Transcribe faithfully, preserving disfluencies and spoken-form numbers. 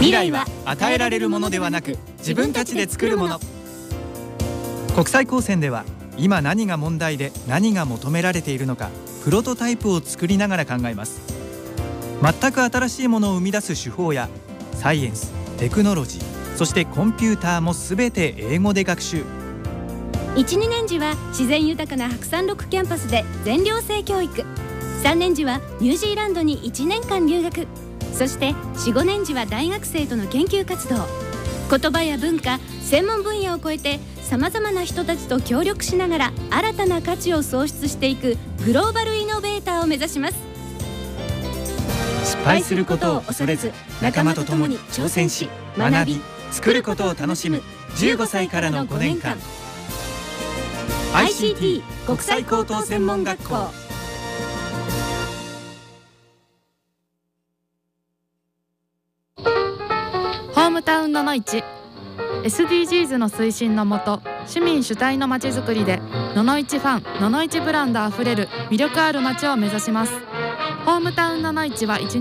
未来は与えられるものではなく、自分たちで作るもの。国際高専では今何が問題で何が求められているのか、プロトタイプを作りながら考えます。全く新しいものを生み出す手法やサイエンス、テクノロジー、そしてコンピューターもすべて英語で学習。 いち、にねん時は自然豊かな白山六キャンパスで全寮制教育。さんねん時はニュージーランドにいちねんかん留学。そしてよん、ごねん時は大学生との研究活動。言葉や文化、専門分野を超えてさまざまな人たちと協力しながら新たな価値を創出していくグローバルイノベーターを目指します。 失敗することを恐れず、仲間と共に挑戦し、学び、作ることを楽しむじゅうごさいからのごねんかん。 アイシーティー 国際高等専門学校。 ホームタウンののいち エスディージーズ の推進のもと、市民主体のまちづくりでののいちファン、ののいちブランドあふれる魅力ある街を目指します。ホームタウンののいちは一